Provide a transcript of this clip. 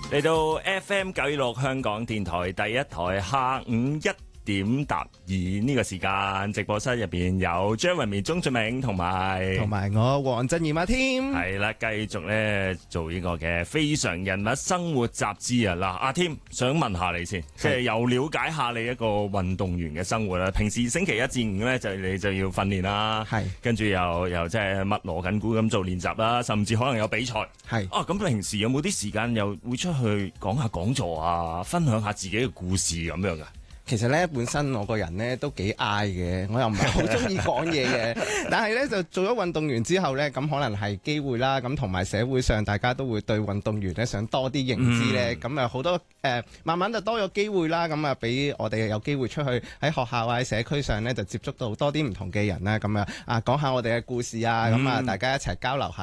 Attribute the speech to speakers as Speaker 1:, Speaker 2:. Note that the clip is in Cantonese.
Speaker 1: 嚟到 FM 96香港電台第一台下午1點答2呢個時間，直播室入邊有張雲綿、鍾俊明同埋
Speaker 2: 我黃振賢添，
Speaker 1: 係啦，繼續咧做呢個嘅非常人物生活雜誌啊！嗱，阿添想問下你先，即係又了解下你一個運動員嘅生活啦。平時星期1至5咧你就要訓練啦，係跟住又即係密鑼緊鼓咁做練習啦，甚至可能有比賽。係啊，咁平時有冇啲時間又會出去講下講座啊，分享下自己嘅故事咁樣噶？
Speaker 2: 其實咧，本身我個人咧都幾 I 嘅，我又唔係好中意講嘢嘅。但係咧，就做咗運動員之後咧，咁可能係機會啦，咁同埋社會上大家都會對運動員咧想多啲認知咧，咁啊好多慢慢就多咗機會啦，咁啊俾我哋有機會出去喺學校啊喺社區上咧就接觸到多啲唔同嘅人啦，咁啊講下我哋嘅故事啊，咁啊大家一齊交流下。